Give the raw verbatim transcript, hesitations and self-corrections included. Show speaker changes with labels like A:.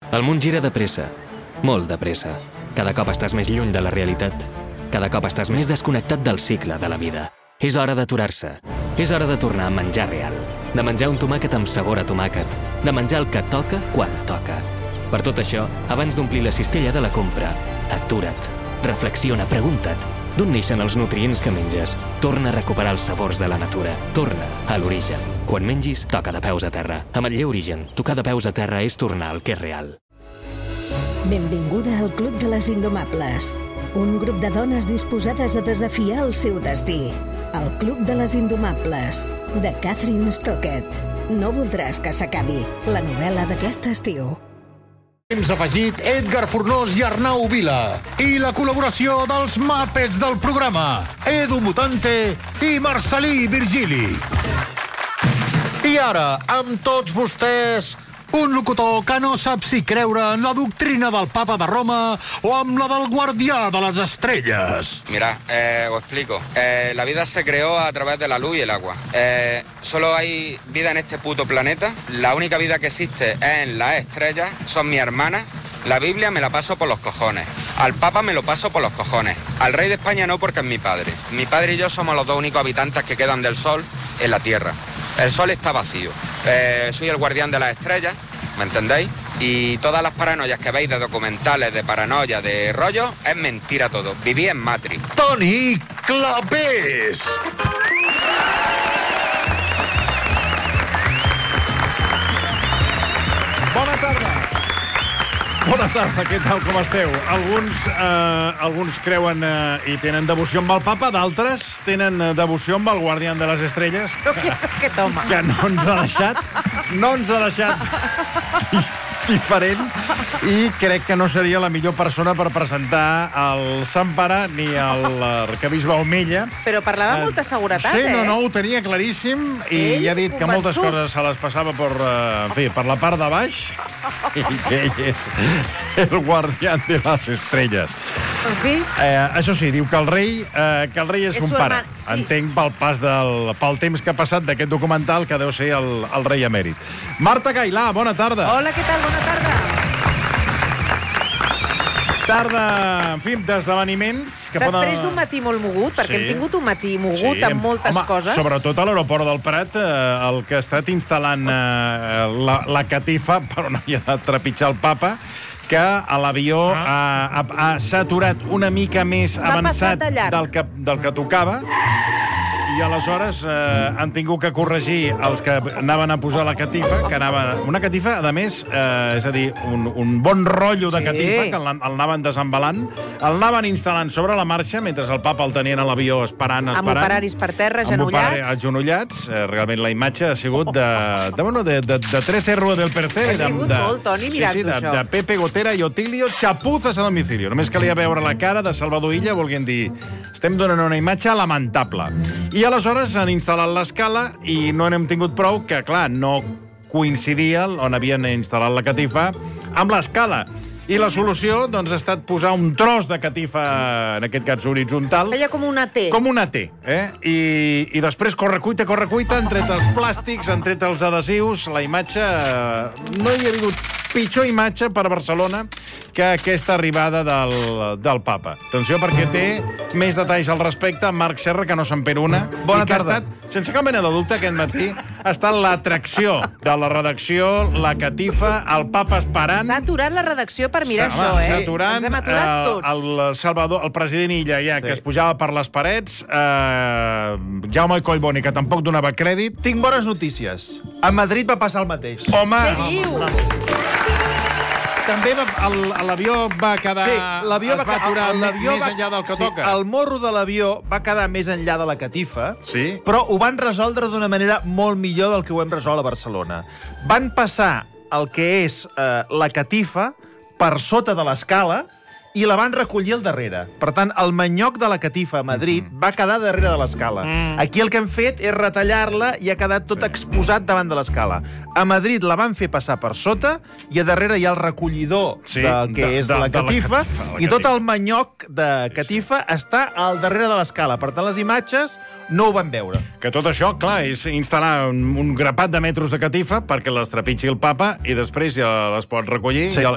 A: El món gira de pressa, molt de pressa. Cada cop estàs més lluny de la realitat. Cada cop estàs més desconnectat del cicle de la vida. És hora d'aturar-se. És hora de tornar a menjar real. De menjar un tomàquet amb sabor a tomàquet. De menjar el que toca quan toca. Per tot això, abans d'omplir la cistella de la compra, atura't. Reflexiona, pregunta't. D'on neixen els nutrients que menges? Torna a recuperar els sabors de la natura. Torna a l'origen. Quan mengis, toca de peus a terra. Amb el Lleu Origen, tocar de peus a terra és tornar al que és real.
B: Benvinguda al Club de les Indomables. Un grup de dones disposades a desafiar el seu destí. El Club de les Indomables, de Catherine Stockett. No voldràs que s'acabi, la novel·la d'aquest estiu.
C: Temps afegit Edgar Fornós i Arnau Vila. I la col·laboració dels Muppets del programa, Edu Mutante i Marcelí Virgili. I ara, amb tots vostès, un locutor que no sap si creure en la doctrina del Papa de Roma o amb la del Guardià de les Estrellas.
D: Mira, eh, os explico. Eh, la vida se creó a través de la luz y el agua. Eh, solo hay vida en este puto planeta. La única vida que existe es en las estrellas. Son mis hermanas. La Biblia me la paso por los cojones. Al Papa me lo paso por los cojones. Al rey de España no, porque es mi padre. Mi padre y yo somos los dos únicos habitantes que quedan del sol en la Tierra. El sol está vacío. Eh, soy el guardián de las estrellas, ¿me entendéis? Y todas las paranoias que veis de documentales, de paranoia, de rollo, es mentira todo. Viví en Matrix.
C: Toni Clapés.
E: Bona tarda. Bona tarda, què tal, com esteu? Alguns, eh, alguns creuen eh, i tenen devoció amb el Papa, d'altres tenen eh, devoció amb el Guardián de les Estrelles, que,
F: que, toma.
E: que no ens ha deixat, no ens ha deixat diferent, i crec que no seria la millor persona per presentar el Sant Pare ni l'arquebisbe Omella.
F: Però parlava amb molta seguretat,
E: sí,
F: eh?
E: no, no, ho tenia claríssim, i
F: Ell,
E: ha dit que moltes
F: convençut.
E: coses se les passava per, eh, en fi, per la part de baix, i que ell és el guardián de les estrelles.
F: En fi.
E: Eh, això sí, diu que el rei, eh, que el rei és,
F: És
E: un
F: su
E: pare.
F: hermano, sí.
E: Entenc pel pas del, pel temps que ha passat d'aquest documental, que deu ser el, el rei emèrit. Marta Cailà, bona tarda.
F: Hola, què tal? Bona tarda.
E: Tarda, en fi, d'esdeveniments que
F: Després
E: poden...
F: d'un matí molt mogut, perquè
E: Sí.
F: hem tingut un matí mogut
E: Sí,
F: amb moltes
E: home,
F: coses.
E: Sobretot a l'aeroport del Prat, eh, el que ha estat instal·lant eh, la, la catifa per on havia de trepitjar el Papa, que a l'avió ah. s'ha aturat una mica més
F: S'ha
E: avançat
F: passat de llarg.
E: del que, del que tocava, i aleshores eh, han tingut que corregir els que anaven a posar la catifa, que anava... Una catifa, a més, eh, és a dir, un, un bon rotllo de
F: Sí.
E: catifa, que el, el anaven desembalant, el anaven instal·lant sobre la marxa, mentre el Papa el tenien a l'avió esperant, esperant.
F: Amb operaris per terra,
E: Amb opera-
F: agenollats.
E: agenollats. Eh, realment la imatge ha sigut de, de, bueno, de, de, de trece Rua del Percer.
F: Has rigut molt, Toni,
E: sí,
F: mirant-ho,
E: sí, de,
F: això.
E: de Pepe Gotera i Otilio Chapuzas a domicilio. Només calia veure la cara de Salvador Illa, volguent dir, estem donant una imatge lamentable. I aleshores han instal·lat l'escala i no n'hem tingut prou, que clar, no coincidia on havien instal·lat la catifa amb l'escala. I la solució, doncs, ha estat posar un tros de catifa, en aquest cas horitzontal,
F: Feia com una T.
E: com una T, eh? I, i després corre-cuita, corre-cuita, han tret els plàstics, han tret els adhesius, la imatge... eh, No hi ha hagut pitjor imatge per Barcelona que aquesta arribada del, del Papa. Atenció, perquè té més detalls al respecte Marc Serra, que no se'n perd una.
C: Bona
E: i que
C: tarda.
E: ha estat, sense cap mena de dubte, aquest matí ha estat l'atracció de la redacció, la catifa, el Papa esperant...
F: S'ha aturat la redacció per mirar
E: Home,
F: això, eh?
E: s'ha aturat,
F: Ens hem aturat
E: eh,
F: tots.
E: el Salvador, el president Illa, ja, que es pujava per les parets, eh, Jaume Collboni, que tampoc donava crèdit.
G: Tinc bones notícies. A Madrid va passar el mateix.
E: Home!
F: Què dius?
E: També va, el, l'avió va quedar...
G: Sí, l'avió
E: es va aturar
G: el- l'avió
E: més
G: va-
E: enllà del que
G: sí,
E: toca.
G: El morro de l'avió va quedar més enllà de la catifa,
E: Sí.
G: però ho van resoldre d'una manera molt millor del que ho hem resolt a Barcelona. Van passar el que és eh, la catifa per sota de l'escala i la van recollir al darrere. Per tant, el manyoc de la catifa a Madrid mm-hmm. va quedar darrere de l'escala. Mm. Aquí el que hem fet és retallar-la i ha quedat tot sí. exposat davant de l'escala. A Madrid la van fer passar per sota i a darrere hi ha el recollidor
E: Sí,
G: del que
E: de-
G: és
E: de-
G: la
E: de la
G: catifa,
E: catifa, la
G: i tot
E: catifa.
G: el manyoc de catifa està al darrere de l'escala. Per tant, les imatges no ho van veure.
E: Que tot això, clar, és instal·lar un, un grapat de metros de catifa perquè les trepitgi el Papa i després ja les pot recollir
G: Sí.
E: i, el,